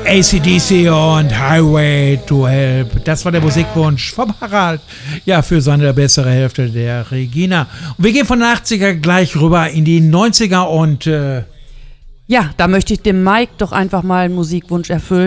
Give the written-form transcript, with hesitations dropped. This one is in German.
AC/DC und Highway to Help. Das war der Musikwunsch vom Harald. Ja, für seine bessere Hälfte, der Regina. Und wir gehen von den 80er gleich rüber in die 90er und ja, da möchte ich dem Mike doch einfach mal einen Musikwunsch erfüllen.